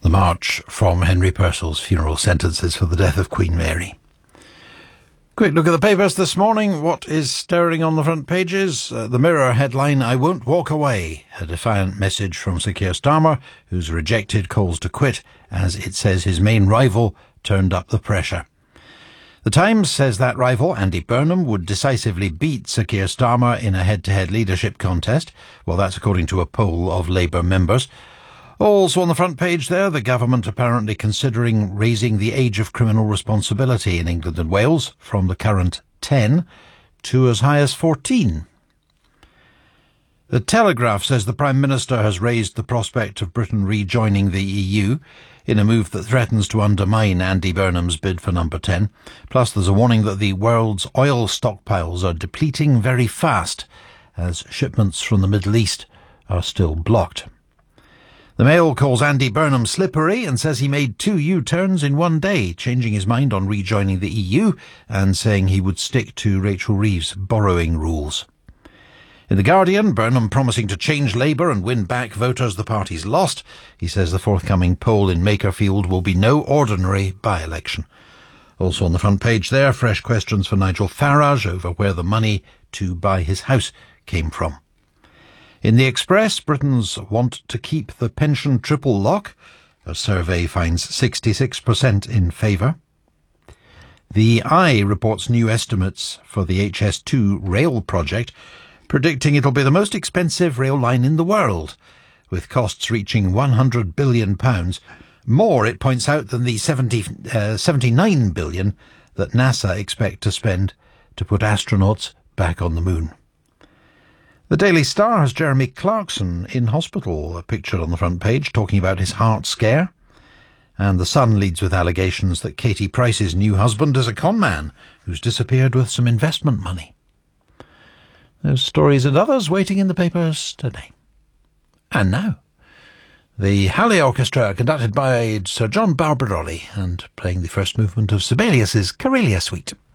The march from Henry Purcell's funeral sentences for the death of Queen Mary. Quick look at the papers this morning. What is stirring on the front pages? The Mirror headline, "I won't walk away." A defiant message from Sir Keir Starmer, who's rejected calls to quit, as it says his main rival turned up the pressure. The Times says that rival, Andy Burnham, would decisively beat Sir Keir Starmer in a head-to-head leadership contest. Well, that's according to a poll of Labour members. Also on the front page there, the government apparently considering raising the age of criminal responsibility in England and Wales from the current 10 to as high as 14. The Telegraph says the Prime Minister has raised the prospect of Britain rejoining the EU in a move that threatens to undermine Andy Burnham's bid for number 10. Plus, there's a warning that the world's oil stockpiles are depleting very fast as shipments from the Middle East are still blocked. The Mail calls Andy Burnham slippery and says he made 2 U-turns in one day, changing his mind on rejoining the EU and saying he would stick to Rachel Reeves' borrowing rules. In The Guardian, Burnham promising to change Labour and win back voters the party's lost. He says the forthcoming poll in Makerfield will be no ordinary by-election. Also on the front page there, fresh questions for Nigel Farage over where the money to buy his house came from. In The Express, Britons want to keep the pension triple lock. A survey finds 66% in favour. The Eye reports new estimates for the HS2 rail project, predicting it'll be the most expensive rail line in the world, with costs reaching £100 billion. More, it points out, than the $79 billion that NASA expect to spend to put astronauts back on the moon. The Daily Star has Jeremy Clarkson in hospital, a picture on the front page talking about his heart scare. And The Sun leads with allegations that Katie Price's new husband is a con man who's disappeared with some investment money. Those stories and others waiting in the papers today. And now, the Halley Orchestra, conducted by Sir John Barbirolli and playing the first movement of Sibelius's Karelia Suite.